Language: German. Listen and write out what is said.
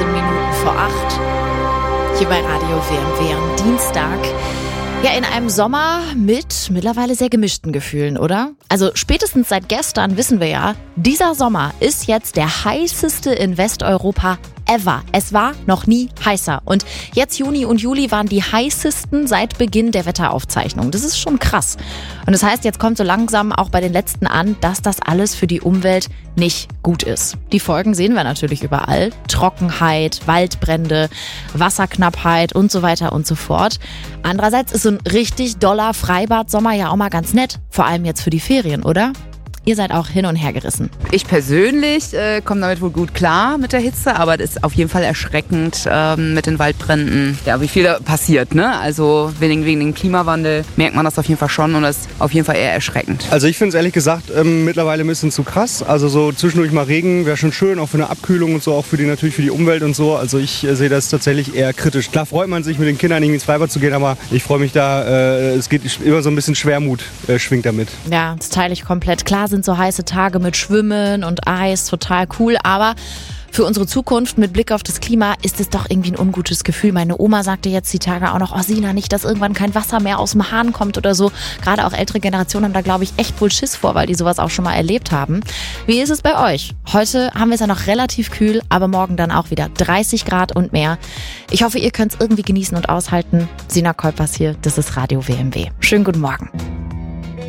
Minuten vor 8. Hier bei Radio WMW am Dienstag. Ja, in einem Sommer mit mittlerweile sehr gemischten Gefühlen, oder? Also spätestens seit gestern wissen wir ja, dieser Sommer ist jetzt der heißeste in Westeuropa ever. Es war noch nie heißer. Und jetzt Juni und Juli waren die heißesten seit Beginn der Wetteraufzeichnung. Das ist schon krass. Und das heißt, jetzt kommt so langsam auch bei den letzten an, dass das alles für die Umwelt nicht gut ist. Die Folgen sehen wir natürlich überall. Trockenheit, Waldbrände, Wasserknappheit und so weiter und so fort. Andererseits ist so ein richtig doller Freibad-Sommer ja auch mal ganz nett. Vor allem jetzt für die Ferien, oder? Ihr seid auch hin und her gerissen. Ich persönlich komme damit wohl gut klar mit der Hitze, aber das ist auf jeden Fall erschreckend mit den Waldbränden. Ja, wie viel da passiert, ne? Also wegen dem Klimawandel merkt man das auf jeden Fall schon und das ist auf jeden Fall eher erschreckend. Also ich finde es ehrlich gesagt mittlerweile ein bisschen zu krass. Also so zwischendurch mal Regen wäre schon schön, auch für eine Abkühlung und so, auch natürlich für die Umwelt und so. Also ich sehe das tatsächlich eher kritisch. Klar freut man sich mit den Kindern irgendwie ins Freibad zu gehen, aber ich freue mich da, es geht immer so ein bisschen Schwermut schwingt damit. Ja, das teile ich komplett. Klar sind so heiße Tage mit Schwimmen und Eis total cool, aber für unsere Zukunft mit Blick auf das Klima ist es doch irgendwie ein ungutes Gefühl. Meine Oma sagte jetzt die Tage auch noch, oh Sina, nicht, dass irgendwann kein Wasser mehr aus dem Hahn kommt oder so. Gerade auch ältere Generationen haben da, glaube ich, echt wohl Schiss vor, weil die sowas auch schon mal erlebt haben. Wie ist es bei euch? Heute haben wir es ja noch relativ kühl, aber morgen dann auch wieder 30 Grad und mehr. Ich hoffe, ihr könnt es irgendwie genießen und aushalten. Sina Kolpers hier, das ist Radio WMW. Schönen guten Morgen.